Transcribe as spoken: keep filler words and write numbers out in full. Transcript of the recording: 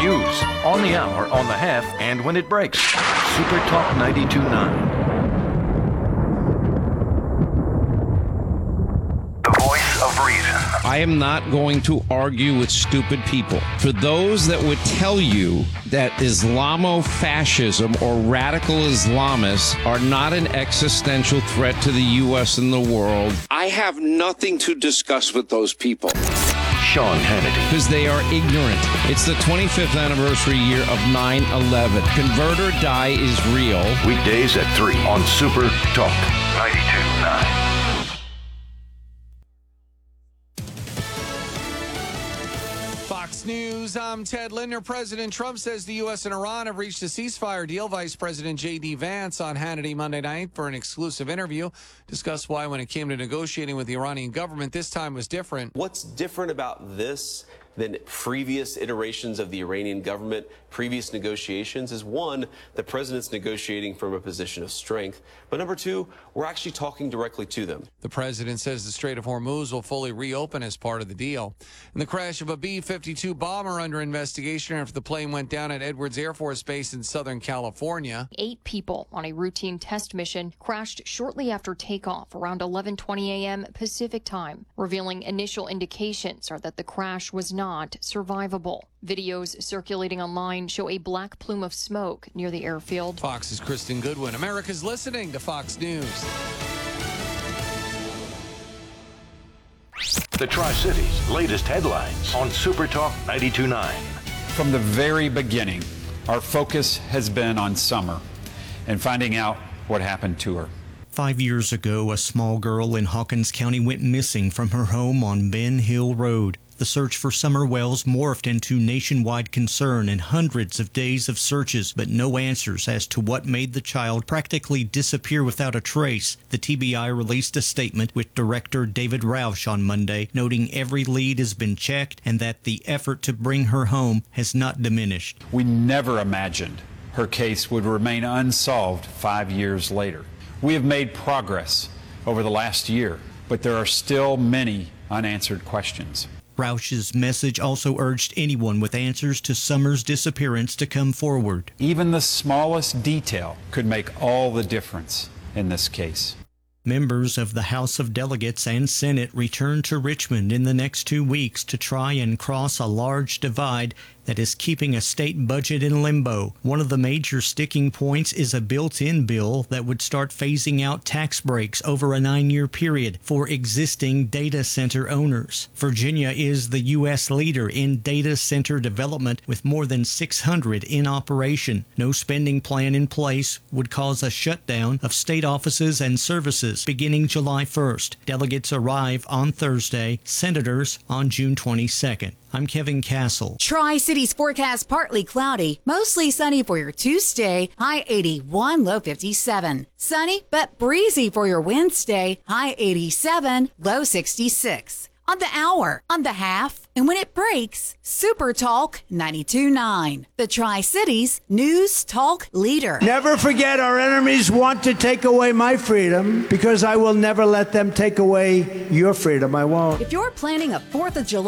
news, on the hour, on the half, and when it breaks. Super Talk ninety-two point nine. I am not going to argue with stupid people. For those that would tell you that Islamofascism or radical Islamists are not an existential threat to the U S and the world, I have nothing to discuss with those people. Sean Hannity. Because they are ignorant. It's the twenty-fifth anniversary year of nine eleven. Convert or Die is real. Weekdays at three on Super Talk ninety-two point nine. Fox News, I'm Ted Linder. President Trump says the U S and Iran have reached a ceasefire deal. Vice President J D. Vance on Hannity Monday night for an exclusive interview. Discussed why when it came to negotiating with the Iranian government, this time was different. What's different about this than previous iterations of the Iranian government, previous negotiations, is one, the president's negotiating from a position of strength, but number two, we're actually talking directly to them. The president says the Strait of Hormuz will fully reopen as part of the deal. And the crash of a B fifty-two bomber under investigation after the plane went down at Edwards Air Force Base in Southern California. Eight people on a routine test mission crashed shortly after takeoff around eleven twenty a.m. Pacific time, revealing initial indications are that the crash was not not survivable. Videos circulating online show a black plume of smoke near the airfield. Fox's Kristen Goodwin. America's listening to Fox News. The Tri-Cities' latest headlines on Super Talk ninety-two point nine. From the very beginning, our focus has been on Summer and finding out what happened to her. Five years ago, a small girl in Hawkins County went missing from her home on Ben Hill Road. The search for Summer Wells morphed into nationwide concern and hundreds of days of searches, but no answers as to what made the child practically disappear without a trace. The T B I released a statement with director David Roush on Monday, noting every lead has been checked and that the effort to bring her home has not diminished. We never imagined her case would remain unsolved five years later. We have made progress over the last year, but there are still many unanswered questions. Roush's message also urged anyone with answers to Summer's disappearance to come forward. Even the smallest detail could make all the difference in this case. Members of the House of Delegates and Senate return to Richmond in the next two weeks to try and cross a large divide that is keeping a state budget in limbo. One of the major sticking points is a built-in bill that would start phasing out tax breaks over a nine-year period for existing data center owners. Virginia is the U S leader in data center development with more than six hundred in operation. No spending plan in place would cause a shutdown of state offices and services beginning July first. Delegates arrive on Thursday, senators on June twenty-second. I'm Kevin Castle. Tri-Cities forecast partly cloudy, mostly sunny for your Tuesday, high eighty-one, low fifty-seven. Sunny but breezy for your Wednesday, high eighty-seven, low sixty-six. On the hour, on the half, and when it breaks, Super Talk ninety-two point nine. The Tri-Cities News Talk leader. Never forget our enemies want to take away my freedom because I will never let them take away your freedom. I won't. If you're planning a fourth of July